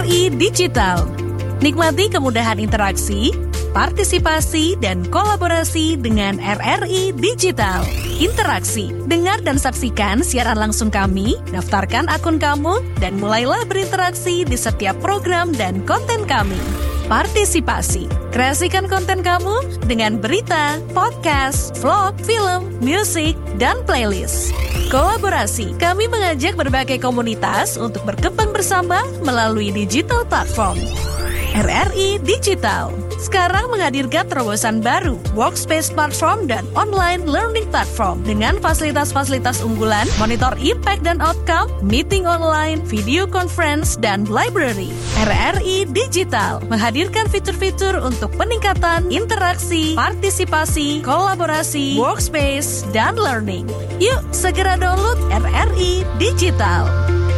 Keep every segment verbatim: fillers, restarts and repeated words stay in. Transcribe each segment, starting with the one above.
R I Digital. Nikmati kemudahan interaksi, partisipasi, dan kolaborasi dengan R R I Digital. Interaksi, dengar dan saksikan siaran langsung kami, daftarkan akun kamu, dan mulailah berinteraksi di setiap program dan konten kami. Partisipasi, kreasikan konten kamu dengan berita, podcast, vlog, film, musik, dan playlist. Kolaborasi, kami mengajak berbagai komunitas untuk berkembang bersama melalui digital platform. R R I Digital sekarang menghadirkan terobosan baru, workspace platform dan online learning platform dengan fasilitas-fasilitas unggulan, monitor impact dan outcome, meeting online, video conference, dan library. R R I Digital menghadirkan fitur-fitur untuk peningkatan interaksi, partisipasi, kolaborasi, workspace, dan learning. Yuk, segera download R R I Digital.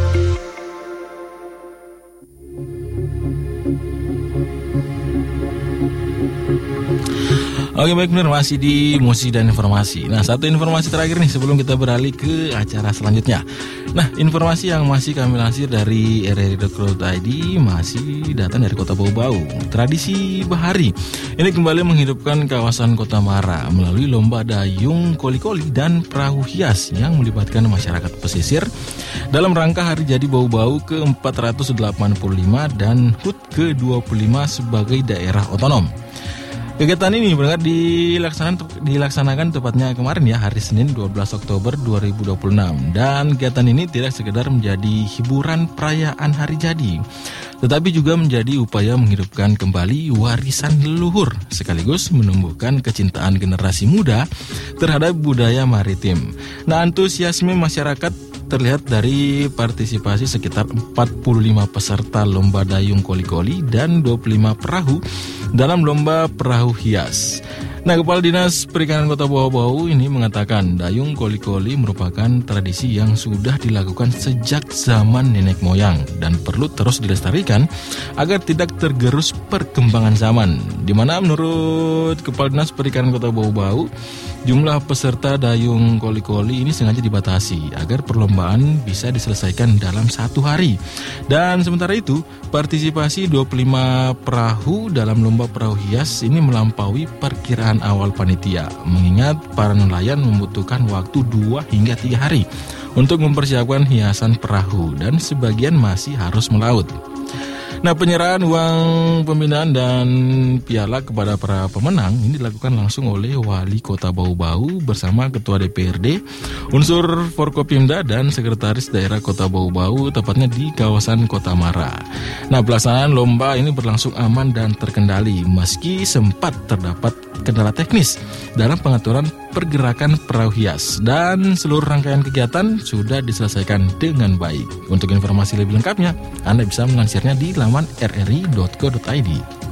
Oke baik, benar, masih di musik dan informasi. Nah, satu informasi terakhir nih sebelum kita beralih ke acara selanjutnya. Nah, informasi yang masih kami lansir dari r r i dot co dot i d masih datang dari Kota Bau-Bau. Tradisi Bahari ini kembali menghidupkan kawasan Kota Mara melalui lomba dayung koli-koli dan perahu hias yang melibatkan masyarakat pesisir dalam rangka Hari Jadi Bau-Bau ke empat ratus delapan puluh lima dan H U T ke dua puluh lima sebagai daerah otonom. Kegiatan ini benar dilaksanakan, dilaksanakan tepatnya kemarin ya, hari Senin dua belas Oktober dua ribu dua puluh enam. Dan kegiatan ini tidak sekedar menjadi hiburan perayaan hari jadi, tetapi juga menjadi upaya menghidupkan kembali warisan leluhur, sekaligus menumbuhkan kecintaan generasi muda terhadap budaya maritim. Nah, antusiasme masyarakat terlihat dari partisipasi sekitar empat puluh lima peserta lomba dayung koli-koli dan dua puluh lima perahu dalam lomba perahu hias. Nah, Kepala Dinas Perikanan Kota Bau-Bau ini mengatakan dayung koli-koli merupakan tradisi yang sudah dilakukan sejak zaman nenek moyang dan perlu terus dilestarikan agar tidak tergerus perkembangan zaman. Di mana menurut Kepala Dinas Perikanan Kota Bau-Bau, jumlah peserta dayung koli-koli ini sengaja dibatasi agar perlombaan bisa diselesaikan dalam satu hari. Dan sementara itu, partisipasi dua puluh lima perahu dalam lomba perahu hias ini melampaui perkiraan awal panitia, mengingat para nelayan membutuhkan waktu dua hingga tiga hari untuk mempersiapkan hiasan perahu dan sebagian masih harus melaut. Nah, penyerahan uang pembinaan dan piala kepada para pemenang ini dilakukan langsung oleh Wali Kota Bau-Bau bersama Ketua D P R D, unsur Forkopimda dan Sekretaris Daerah Kota Bau-Bau, tepatnya di kawasan Kota Mara. Nah, pelaksanaan lomba ini berlangsung aman dan terkendali meski sempat terdapat kendala teknis dalam pengaturan pergerakan perahu hias, dan seluruh rangkaian kegiatan sudah diselesaikan dengan baik. Untuk informasi lebih lengkapnya, Anda bisa melansirnya di laman r r i dot co dot i d.